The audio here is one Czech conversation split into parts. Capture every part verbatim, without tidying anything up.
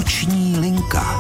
Noční linka.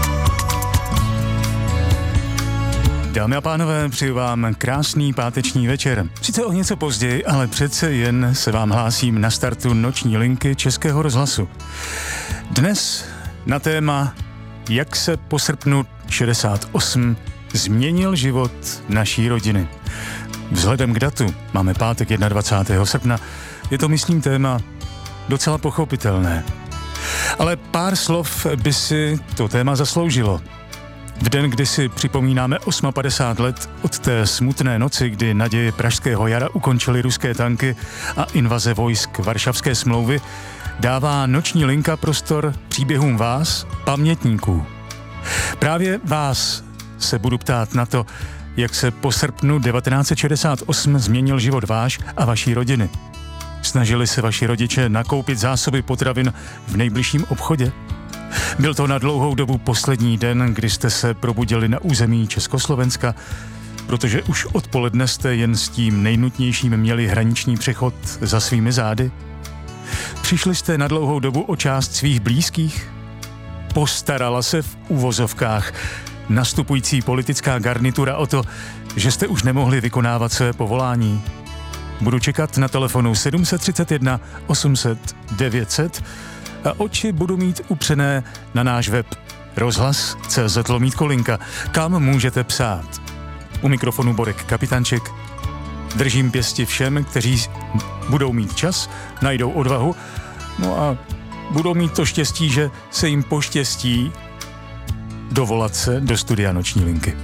Dámy a pánové, přeju vám krásný páteční večer. Sice o něco později, ale přece jen se vám hlásím na startu Noční linky Českého rozhlasu. Dnes na téma, jak se po srpnu šedesát osm změnil život naší rodiny. Vzhledem k datu, máme pátek dvacátého prvního srpna, je to, myslím, téma docela pochopitelné. Ale pár slov by si to téma zasloužilo. V den, kdy si připomínáme padesát osm let od té smutné noci, kdy naděje pražského jara ukončily ruské tanky a invaze vojsk Varšavské smlouvy, dává Noční linka prostor příběhům vás, pamětníků. Právě vás se budu ptát na to, jak se po srpnu devatenáct set šedesát osm změnil život váš a vaší rodiny. Snažili se vaši rodiče nakoupit zásoby potravin v nejbližším obchodě? Byl to na dlouhou dobu poslední den, kdy jste se probudili na území Československa, protože už odpoledne jste jen s tím nejnutnějším měli hraniční přechod za svými zády? Přišli jste na dlouhou dobu o část svých blízkých? Postarala se v uvozovkách nastupující politická garnitura o to, že jste už nemohli vykonávat své povolání? Budu čekat na telefonu sedm set třicet jedna osm set devět set a oči budu mít upřené na náš web rozhlas tečka cé zet lomítko linka, kam můžete psát. U mikrofonu Borek Kapitanček. Držím pěsti všem, kteří budou mít čas, najdou odvahu, no a budou mít to štěstí, že se jim poštěstí dovolat se do studia Noční linky.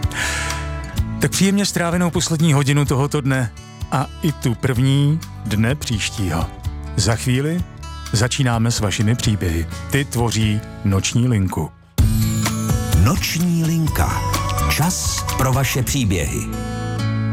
Tak příjemně strávenou poslední hodinu tohoto dne a i tu první dne příštího. Za chvíli začínáme s vašimi příběhy. Ty tvoří Noční linku. Noční linka. Čas pro vaše příběhy.